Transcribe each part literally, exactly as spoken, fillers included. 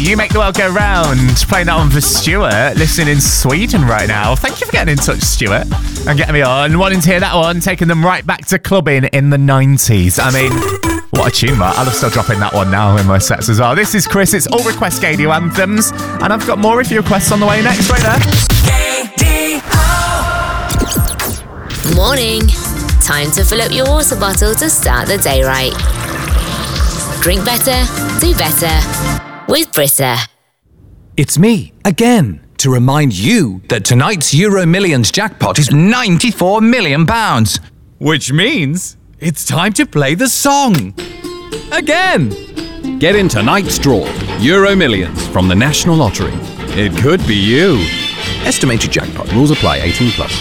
You Make the World Go Round. Playing that one for Stuart, listening in Sweden right now. Thank you for getting in touch, Stuart, and getting me on. Wanting to hear that one, taking them right back to clubbing in the nineties. I mean, what a tune, Matt. I'll still dropping that one now in my sets as well. This is Chris. It's All Request Radio Anthems, and I've got more of your requests on the way next, right there. K D O. Morning. Time to fill up your water bottle to start the day right. Drink better, do better with Brita. It's me, again, to remind you that tonight's Euro Millions jackpot is ninety-four million pounds. Which means it's time to play the song. Again. Get in tonight's draw, Euro Millions from the National Lottery. It could be you. Estimated jackpot. Rules apply. eighteen plus.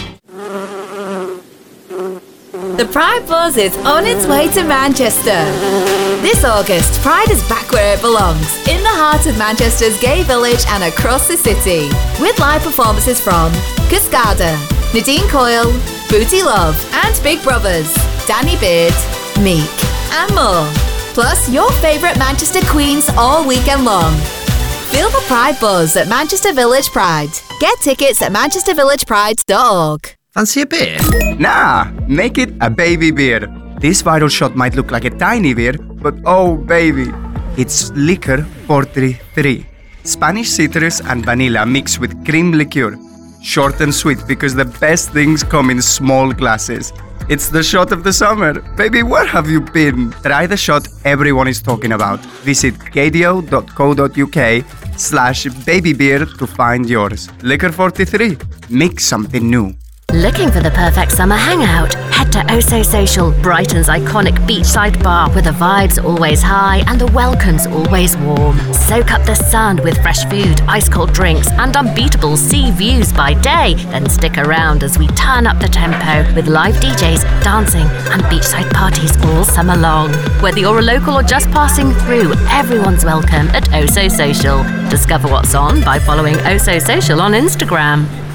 The Pride Buzz is on its way to Manchester. This August, Pride is back where it belongs, in the heart of Manchester's gay village and across the city. With live performances from Cascada, Nadine Coyle, Booty Love and Big Brothers, Danny Beard, Meek and more. Plus your favourite Manchester queens all weekend long. Feel the Pride Buzz at Manchester Village Pride. Get tickets at manchester village pride dot org. Fancy a beer? Nah, make it a baby beer. This viral shot might look like a tiny beer, but oh baby, it's Liquor forty-three. Spanish citrus and vanilla mixed with cream liqueur. Short and sweet because the best things come in small glasses. It's the shot of the summer. Baby, where have you been? Try the shot everyone is talking about. Visit kdo dot co dot uk slash babybeer to find yours. Liquor forty-three. Make something new. Looking for the perfect summer hangout? Head to Oso Social, Brighton's iconic beachside bar where the vibe's always high and the welcome's always warm. Soak up the sun with fresh food, ice-cold drinks and unbeatable sea views by day. Then stick around as we turn up the tempo with live D Js, dancing and beachside parties all summer long. Whether you're a local or just passing through, everyone's welcome at Oso Social. Discover what's on by following Oso Social on Instagram.